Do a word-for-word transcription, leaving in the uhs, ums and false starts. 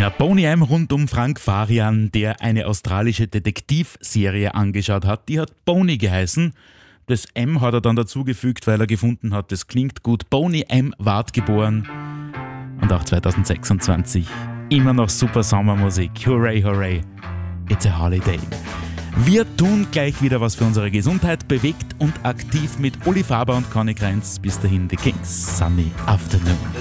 Ja, Boney M. rund um Frank Farian, der eine australische Detektivserie angeschaut hat. Die hat Boney geheißen. Das M hat er dann dazugefügt, weil er gefunden hat, das klingt gut. Boney M. ward geboren. Und auch zwanzig sechsundzwanzig immer noch super Sommermusik. Hooray, hooray. It's a holiday. Wir tun gleich wieder was für unsere Gesundheit. Bewegt und aktiv mit Uli Faber und Conny Krenz. Bis dahin, die Kings. Sunny Afternoon.